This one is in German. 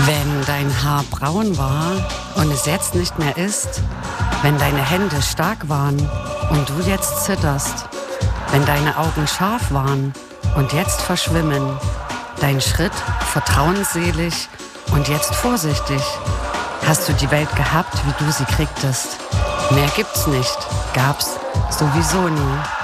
Wenn dein Haar braun war und es jetzt nicht mehr ist, wenn deine Hände stark waren und du jetzt zitterst, wenn deine Augen scharf waren und jetzt verschwimmen, dein Schritt vertrauensselig und jetzt vorsichtig, hast du die Welt gehabt, wie du sie kriegtest. Mehr gibt's nicht, gab's sowieso nie.